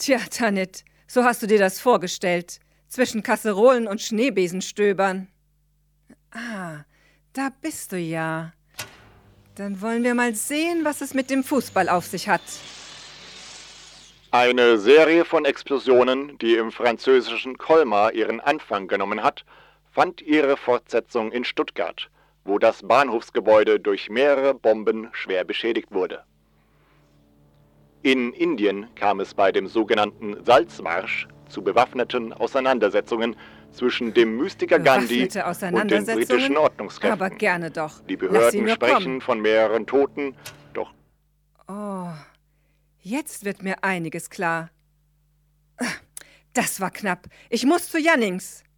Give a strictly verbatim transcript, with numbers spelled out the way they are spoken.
Tja, Tanit, so hast du dir das vorgestellt. Zwischen Kasserolen und Schneebesenstöbern. Ah, da bist du ja. Dann wollen wir mal sehen, was es mit dem Fußball auf sich hat. Eine Serie von Explosionen, die im französischen Colmar ihren Anfang genommen hat, fand ihre Fortsetzung in Stuttgart, wo das Bahnhofsgebäude durch mehrere Bomben schwer beschädigt wurde. In Indien kam es bei dem sogenannten Salzmarsch zu bewaffneten Auseinandersetzungen zwischen dem Mystiker Gandhi und den britischen Ordnungskräften. Aber gerne doch. Die Behörden sprechen kommen. von mehreren Toten, doch... Oh, jetzt wird mir einiges klar. Das war knapp. Ich muss zu Jannings.